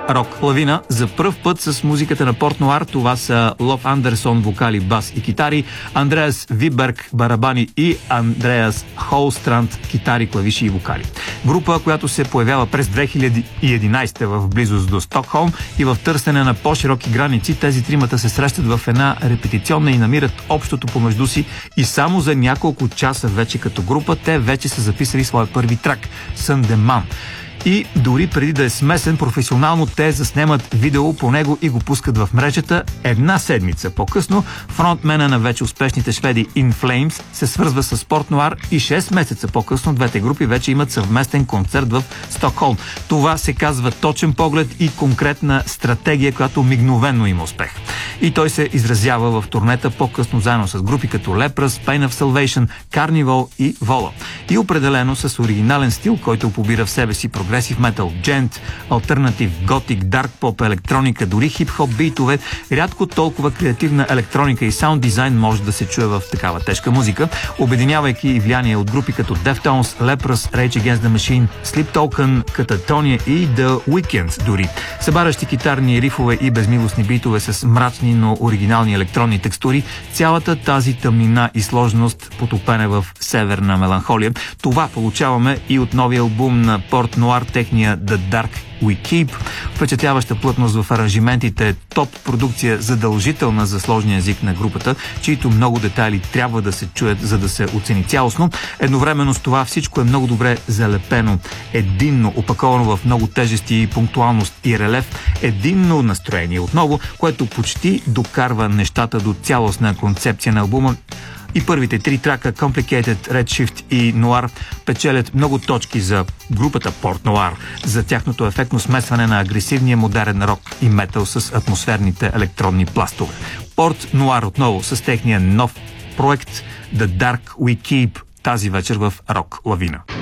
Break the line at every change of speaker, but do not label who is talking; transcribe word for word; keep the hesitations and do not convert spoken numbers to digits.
Рок Лавина за пръв път с музиката на Порт Нуар. Това са Лов Андерсон, вокали, бас и китари, Андреас Виберг, барабани и Андреас Холстранд, китари, клавиши и вокали. Група, която се появява през две хиляди и единадесета в близост до Стокхолм, и в търсене на по-широки граници тези тримата се срещат в една репетиционна и намират общото помежду си, и само за няколко часа вече като група те вече са записали своя първи трак Съндеман. И дори преди да е смесен, професионално те заснемат видео по него и го пускат в мрежата. Една седмица по-късно фронтмена на вече успешните шведи In Flames се свързва с Порт Нуар и шест месеца по-късно двете групи вече имат съвместен концерт в Стокхолм. Това се казва точен поглед и конкретна стратегия, която мигновено има успех. И той се изразява в турнета по-късно заедно с групи като Leprous, Pain of Salvation, Carnival и Vola. И определено с оригинален стил, който побира в себе си прогресив метал, джент, алтернатив, готик, дарк поп, електроника, дори хип-хоп битове. Рядко толкова креативна електроника и саунд дизайн може да се чуе в такава тежка музика, обединявайки влияние от групи като Deftones, Leprous, Rage Against the Machine, Sleep Token, Catatonia и The Weeknd дори. Събарящи китарни рифове и безмилостни битове с мрачни, но оригинални електронни текстури, цялата тази тъмнина и сложност потопена в северна меланхолия. Това получаваме и от новия албум на Порт Нуар, техния The Dark We Keep. Впечатляваща плътност в аранжиментите, топ продукция, задължителна за сложния език на групата, чието много детайли трябва да се чуят, за да се оцени цялостно. Едновременно с това всичко е много добре залепено, единно, опаковано в много тежести, пунктуалност и релеф, единно настроение отново, което почти докарва нещата до цялостна концепция на албума. И първите три трака Complicated, Redshift и Noir печелят много точки за групата Порт Нуар, за тяхното ефектно смесване на агресивния модерен рок и метал с атмосферните електронни пластове. Порт Нуар отново с техния нов проект The Dark We Keep тази вечер в Рок Лавина.